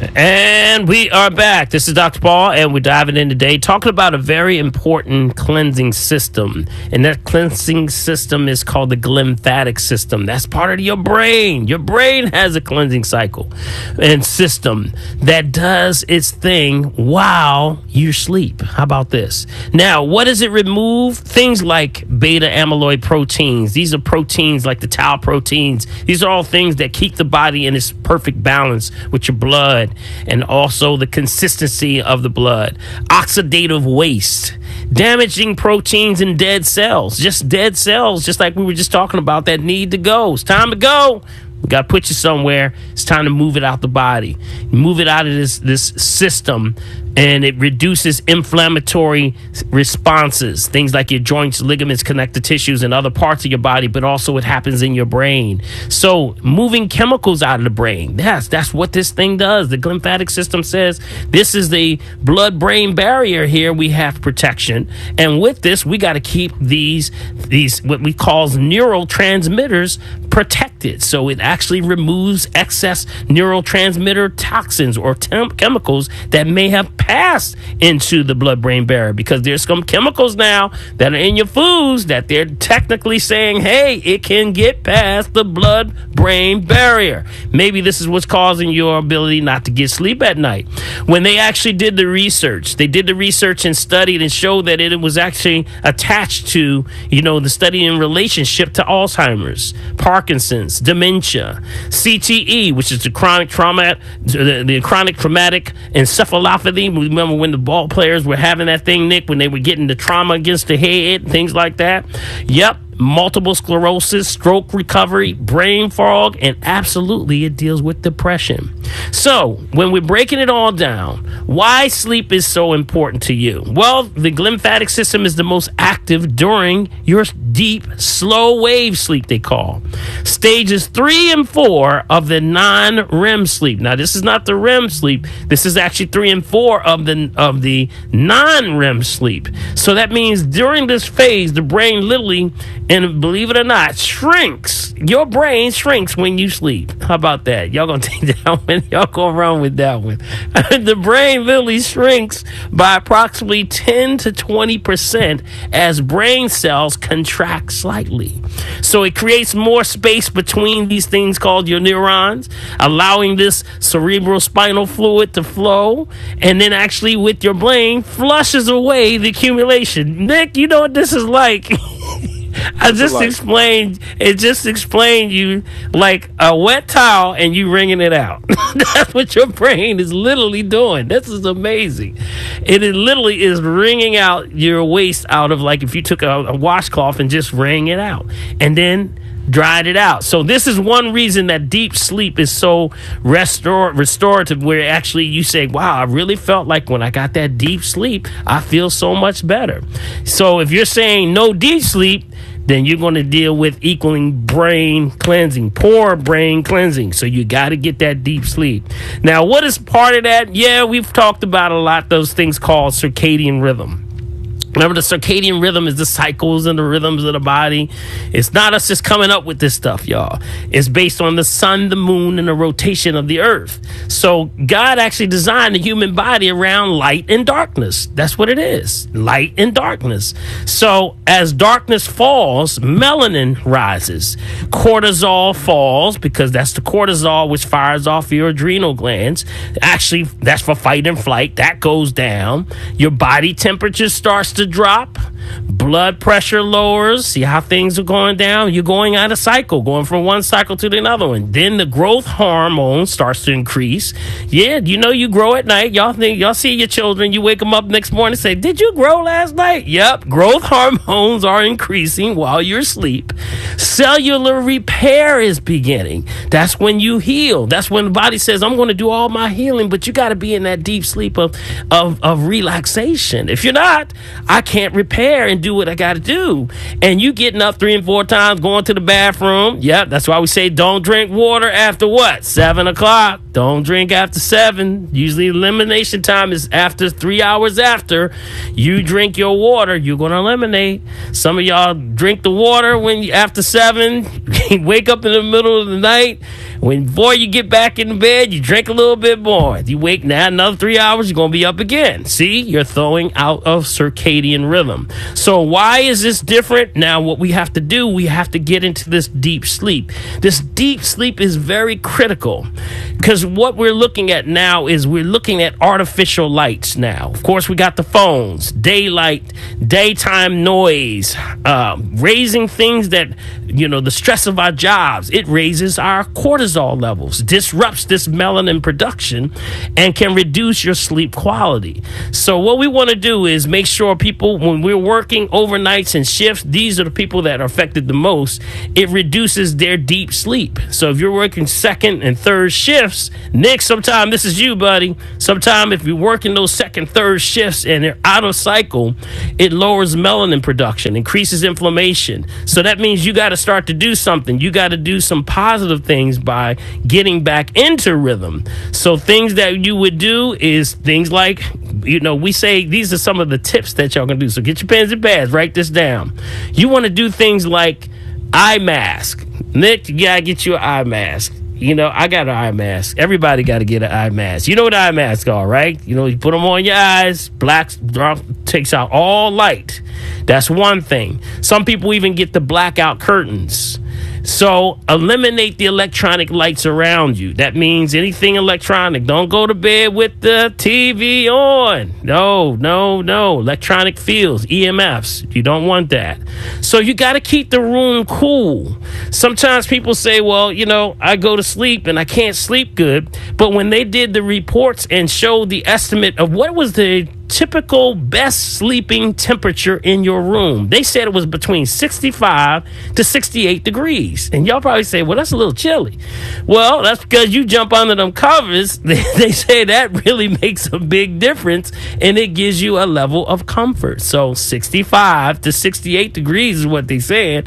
And we are back. This is Dr. Paul, and we're diving in today talking about a very important cleansing system. And that cleansing system is called the glymphatic system. That's part of your brain. Your brain has a cleansing cycle and system that does its thing while you sleep. How about this? Now, what does it remove? Things like beta amyloid proteins. These are proteins like the tau proteins. These are all things that keep the body in its perfect balance with your blood, and also the consistency of the blood. Oxidative waste, damaging proteins in dead cells, just like we were just talking about, that need to go. It's time to go. We got to put you somewhere. It's time to move it out the body. Move it out of this system, and it reduces inflammatory responses. Things like your joints, ligaments, connective tissues, and other parts of your body, but also it happens in your brain. So moving chemicals out of the brain, that's what this thing does. The glymphatic system says this is the blood-brain barrier here. We have protection. And with this, we got to keep these what we call neurotransmitters protected. So it actually removes excess neurotransmitter toxins or chemicals that may have passed into the blood-brain barrier, because there's some chemicals now that are in your foods that they're technically saying, hey, it can get past the blood-brain barrier. Maybe this is what's causing your ability not to get sleep at night. When they actually did the research, and studied and showed that it was actually attached to, the study in relationship to Alzheimer's, Parkinson's, dementia, CTE, which is the chronic traumatic encephalopathy. Remember when the ball players were having that thing, Nick, when they were getting the trauma against the head, things like that. Yep. Multiple sclerosis, stroke recovery, brain fog, and absolutely it deals with depression. So when we're breaking it all down, why sleep is so important to you? Well, the glymphatic system is the most active during your deep, slow wave sleep, they call. Stages 3 and 4 of the non-REM sleep. Now, this is not the REM sleep. This is actually 3 and 4 of the non-REM sleep. So that means during this phase, the brain literally, and believe it or not, shrinks. Your brain shrinks when you sleep. How about that? Y'all gonna take that one? Y'all gonna run with that one? The brain literally shrinks by approximately 10 to 20% as brain cells contract slightly. So it creates more space between these things called your neurons, allowing this cerebral spinal fluid to flow, and then actually with your brain flushes away the accumulation. Nick, you know what this is like? It just explained you like a wet towel and you wringing it out. That's what your brain is literally doing. This is amazing. It literally is wringing out your waste out of, like if you took a washcloth and just wring it out and then dried it out. So this is one reason that deep sleep is so restorative, where actually you say, wow, I really felt like when I got that deep sleep, I feel so much better. So if you're saying no deep sleep, then you're going to deal with equaling brain cleansing, poor brain cleansing. So you got to get that deep sleep. Now, what is part of that? Yeah, we've talked about a lot, those things called circadian rhythm. Remember, the circadian rhythm is the cycles and the rhythms of the body. It's not us just coming up with this stuff, y'all. It's based on the sun, the moon, and the rotation of the earth. So God actually designed the human body around light and darkness. That's what it is, light and darkness. So as darkness falls, melanin rises. Cortisol falls, because that's the cortisol which fires off your adrenal glands. Actually, that's for fight and flight. That goes down. Your body temperature starts to drop, blood pressure lowers. See how things are going down? You're going out of cycle, going from one cycle to the other one. Then the growth hormone starts to increase. Yeah, you grow at night. Y'all see your children, you wake them up next morning and say, did you grow last night? Yep, growth hormones are increasing while you're asleep. Cellular repair is beginning. That's when you heal. That's when the body says, I'm going to do all my healing, but you got to be in that deep sleep of relaxation. If you're not, I can't repair and do what I got to do. And you getting up 3 and 4 times, going to the bathroom. Yep, that's why we say don't drink water after what? 7 o'clock. Don't drink after 7. Usually elimination time is after 3 hours after you drink your water. You're going to eliminate. Some of y'all drink the water after 7. You wake up in the middle of the night. Before you get back in the bed, you drink a little bit more. You wake now another 3 hours, you're going to be up again. See, you're throwing out of circadian rhythm. So why is this different? Now, what we have to do, we have to get into this deep sleep. This deep sleep is very critical because what we're looking at now is we're looking at artificial lights now. Of course, we got the phones, daylight, daytime noise, raising things that, the stress of our jobs. It raises our cortisol levels, disrupts this melanin production, and can reduce your sleep quality. So what we want to do is make sure people, when we're working overnights and shifts, these are the people that are affected the most. It reduces their deep sleep. So if you're working second and third shifts, Nick, sometime this is you, buddy. Sometime if you're working those second, third shifts and they're out of cycle, it lowers melanin production, increases inflammation. So that means you got to start to do something. You got to do some positive things by getting back into rhythm. So things that you would do is things like, we say these are some of the tips that y'all can do. So get your pens and pads, write this down. You want to do things like eye mask. Nick, you got to get you an eye mask. I got an eye mask. Everybody got to get an eye mask. You know what eye masks are, right? You put them on your eyes. Black takes out all light. That's one thing. Some people even get the blackout curtains. So eliminate the electronic lights around you. That means anything electronic. Don't go to bed with the TV on. No. Electronic fields, EMFs. You don't want that. So you got to keep the room cool. Sometimes people say, well, I go to sleep and I can't sleep good. But when they did the reports and showed the estimate of what was the typical best sleeping temperature in your room, they said it was between 65 to 68 degrees. And y'all probably say, well, that's a little chilly. Well, that's because you jump under them covers. They say that really makes a big difference and it gives you a level of comfort. So 65 to 68 degrees is what they said.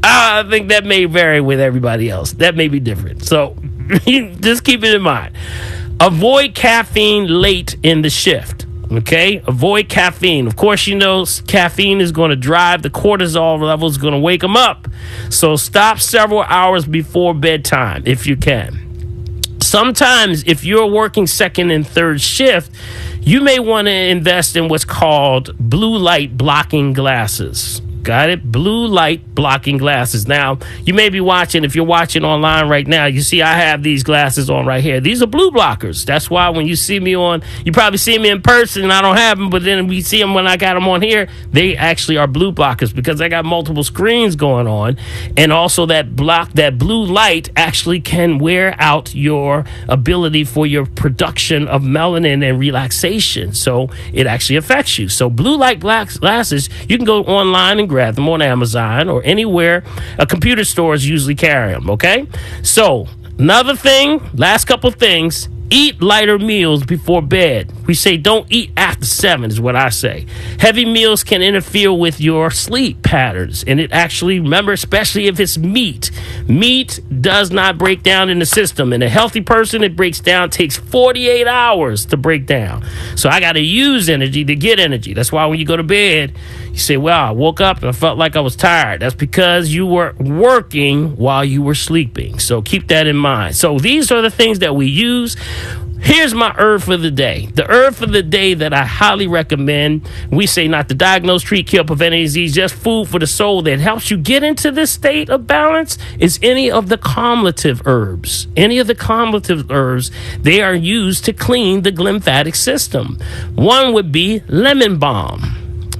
I think that may vary with everybody else. That may be different. So just keep it in mind. Avoid caffeine late in the shift. Okay, avoid caffeine. Of course, caffeine is going to drive the cortisol levels, going to wake them up. So stop several hours before bedtime if you can. Sometimes if you're working second and third shift, you may want to invest in what's called blue light blocking glasses. Got it? Blue light blocking glasses. Now, you may be watching, if you're watching online right now, you see I have these glasses on right here. These are blue blockers. That's why when you see me you probably see me in person and I don't have them, but then we see them when I got them on here. They actually are blue blockers because I got multiple screens going on. And also that blue light actually can wear out your ability for your production of melanin and relaxation. So it actually affects you. So blue light glasses, you can go online and grab them on Amazon or anywhere. Computer stores usually carry them, okay? So, another thing, last couple things, eat lighter meals before bed. We say don't eat after 7 is what I say. Heavy meals can interfere with your sleep patterns. And it actually, remember, especially if it's meat. Meat does not break down in the system. In a healthy person, it breaks down, takes 48 hours to break down. So I got to use energy to get energy. That's why when you go to bed, you say, well, I woke up and I felt like I was tired. That's because you were working while you were sleeping. So keep that in mind. So these are the things that we use. Here's my herb for the day. The herb for the day that I highly recommend. We say not to diagnose, treat, cure, prevent any disease, just food for the soul that helps you get into this state of balance is any of the calmative herbs. Any of the calmative herbs, they are used to clean the lymphatic system. One would be lemon balm.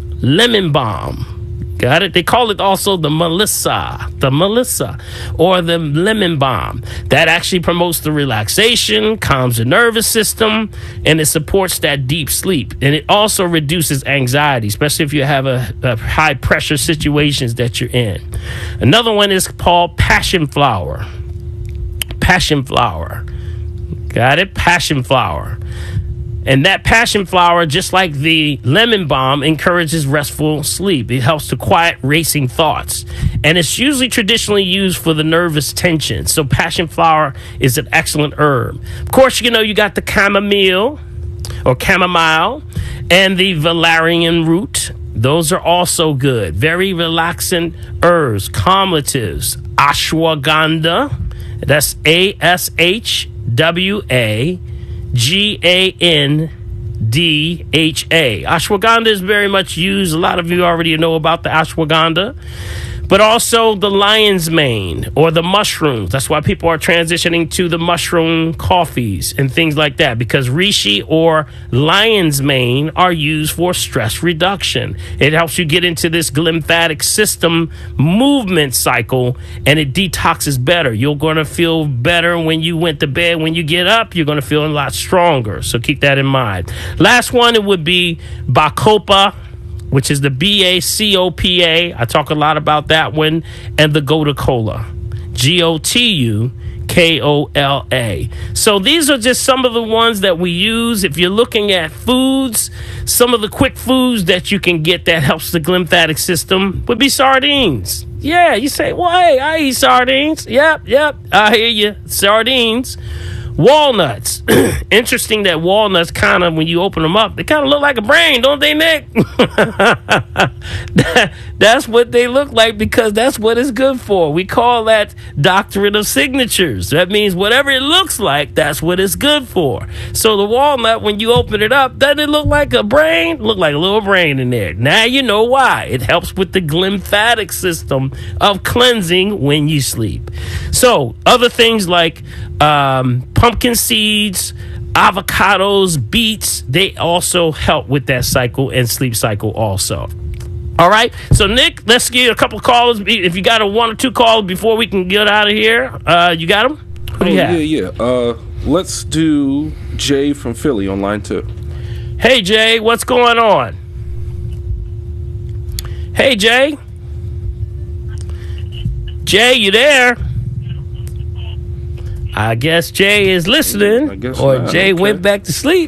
Lemon balm. Got it? They call it also the Melissa, or the lemon balm. That actually promotes the relaxation, calms the nervous system, and it supports that deep sleep. And it also reduces anxiety, especially if you have a high pressure situations that you're in. Another one is called passion flower. Passion flower. Got it? Passion flower. And that passion flower, just like the lemon balm, encourages restful sleep. It helps to quiet racing thoughts. And it's usually traditionally used for the nervous tension. So passion flower is an excellent herb. Of course, you got the chamomile and the valerian root. Those are also good. Very relaxing herbs. Calmatives. Ashwagandha. That's ASHWAGANDHA. Ashwagandha is very much used. A lot of you already know about the ashwagandha. But also the lion's mane or the mushrooms. That's why people are transitioning to the mushroom coffees and things like that, because reishi or lion's mane are used for stress reduction. It helps you get into this lymphatic system movement cycle, and it detoxes better. You're going to feel better when you went to bed. When you get up, you're going to feel a lot stronger. So keep that in mind. Last one, it would be Bacopa, which is the BACOPA. I talk a lot about that one. And the Gotukola, GOTUKOLA. So these are just some of the ones that we use. If you're looking at foods, some of the quick foods that you can get that helps the lymphatic system would be sardines. Yeah, you say, well, hey, I eat sardines. Yep, I hear you. Sardines. Walnuts. Interesting that walnuts kind of, when you open them up, they kind of look like a brain, don't they, Nick? That's what they look like, because that's what it's good for. We call that doctrine of signatures. That means whatever it looks like, that's what it's good for. So the walnut, when you open it up, doesn't it look like a brain? Look like a little brain in there. Now you know why. It helps with the lymphatic system of cleansing when you sleep. So other things like pumpkin seeds, avocados, beets, they also help with that cycle and sleep cycle also. All right. So, Nick, let's give you a couple of callers. If you got a one or two calls before we can get out of here, you got them? Who do you have? Yeah. Let's do Jay from Philly on line 2. Hey, Jay, what's going on? Hey, Jay. Jay, you there? I guess Jay is listening, or not. Jay went back to sleep.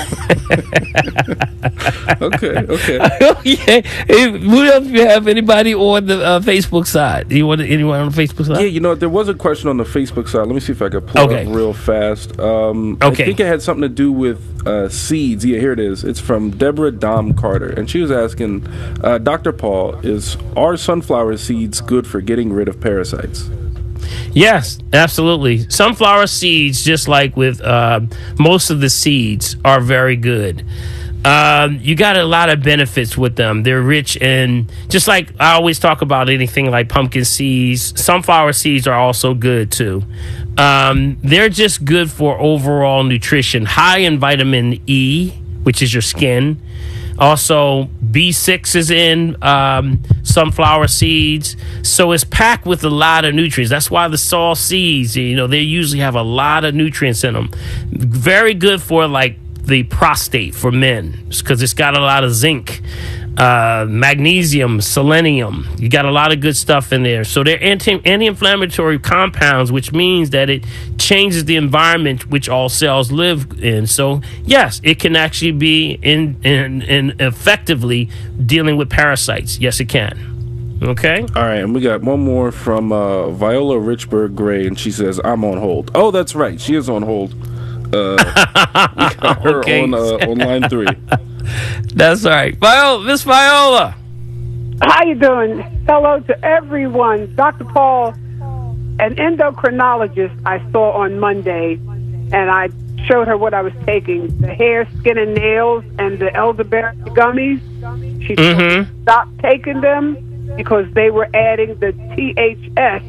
Okay. Yeah. Who else you have? Anybody on the Facebook side? Anyone on the Facebook side? Yeah, there was a question on the Facebook side. Let me see if I can pull it up real fast. I think it had something to do with seeds. Yeah, here it is. It's from Deborah Dom Carter, and she was asking, Dr. Paul, are sunflower seeds good for getting rid of parasites? Yes, absolutely. Sunflower seeds, just like with most of the seeds, are very good. You got a lot of benefits with them. They're rich in, just like I always talk about anything like pumpkin seeds, sunflower seeds are also good too. They're just good for overall nutrition, high in vitamin E, which is your skin. Also, B6 is in sunflower seeds. So it's packed with a lot of nutrients. That's why the saw seeds, they usually have a lot of nutrients in them. Very good for like the prostate for men, because it's got a lot of zinc, magnesium, selenium. You got a lot of good stuff in there. So they're anti-inflammatory compounds, which means that it changes the environment which all cells live in. So yes, it can actually be in effectively dealing with parasites. Yes, it can. Okay. All right, and we got one more from Viola Richburg Gray, and she says, "I'm on hold." Oh, that's right, she is on hold. We got her on line 3. That's all right. Miss Viola. How you doing? Hello to everyone. Dr. Paul, an endocrinologist I saw on Monday, and I showed her what I was taking, the hair, skin, and nails, and the elderberry gummies. She told me to stop taking them because they were adding the THS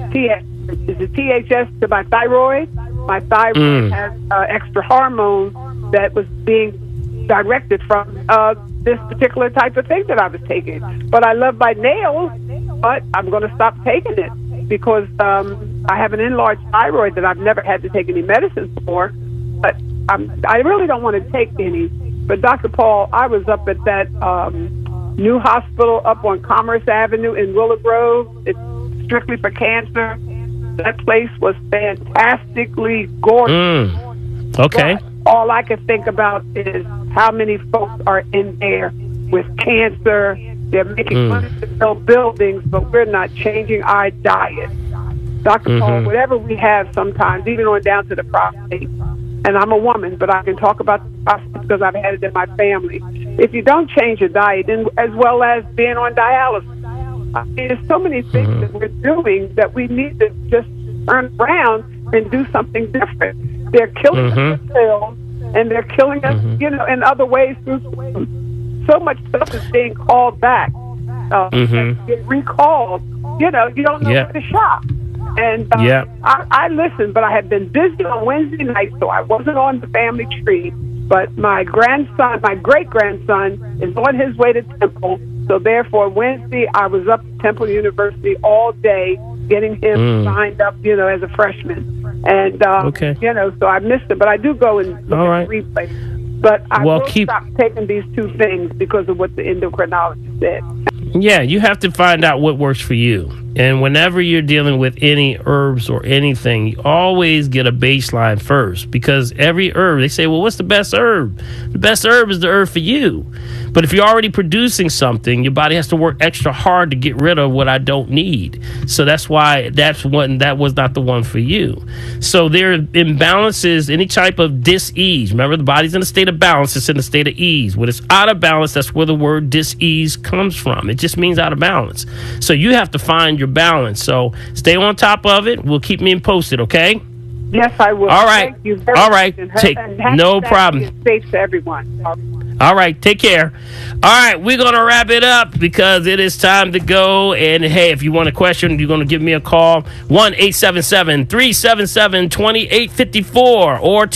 to my thyroid. My thyroid has extra hormones that was being directed from this particular type of thing that I was taking. But I love my nails, but I'm going to stop taking it because I have an enlarged thyroid that I've never had to take any medicine for. But I really don't want to take any. But Dr. Paul, I was up at that new hospital up on Commerce Avenue in Willow Grove. It's strictly for cancer. That place was fantastically gorgeous. Okay. all I can think about is how many folks are in there with cancer. They're making money to build buildings, but we're not changing our diet. Dr. Paul, whatever we have sometimes, even on down to the prostate, and I'm a woman, but I can talk about the prostate because I've had it in my family. If you don't change your diet, then as well as being on dialysis, I mean, there's so many things that we're doing that we need to just turn around and do something different. They're killing us with pills, and they're killing us, you know, in other ways through so much stuff is being called back, get recalled. You know, you don't know where to shop. And I listened, but I had been busy on Wednesday night, so I wasn't on the family tree. But my grandson, my great-grandson, is on his way to Temple. So therefore, Wednesday, I was up at Temple University all day getting him signed up, you know, as a freshman. And, you know, so I missed it. But I do go and look at the replay. But I will stop taking these two things because of what the endocrinologist said. Yeah, you have to find out what works for you. And whenever you're dealing with any herbs or anything, you always get a baseline first, because every herb, they say, well, what's the best herb? The best herb is the herb for you. But if you're already producing something, your body has to work extra hard to get rid of what I don't need. So that's why that was not the one for you. So there are imbalances, any type of dis-ease. Remember, the body's in a state of balance. It's in a state of ease. When it's out of balance, that's where the word dis-ease comes from. It just means out of balance. So you have to find your balance. So stay on top of it. We'll keep me posted, okay? Yes, I will. All right. Thank you very all right. much. No problem. Safe to everyone. All right. Take care. All right. We're going to wrap it up because it is time to go. And hey, if you want a question, you're going to give me a call. 1-877-377-2854 or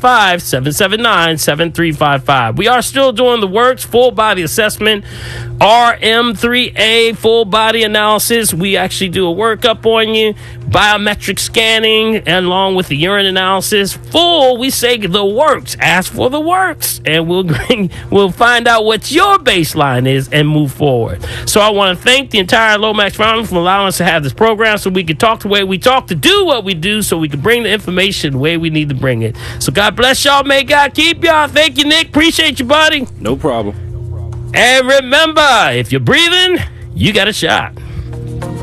215-779-7355. We are still doing the works, full body assessment, RM3A, full body analysis. We actually do a workup on you, biometric scanning, and along with the urine analysis. We say the works. Ask for the works, and we'll find out what your baseline is and move forward. So I want to thank the entire Lomax family for allowing us to have this program so we can talk the way we talk, to do what we do, so we can bring the information the way we need to bring it. So God bless y'all. May God keep y'all. Thank you, Nick. Appreciate you, buddy. No problem. And remember, if you're breathing, you got a shot.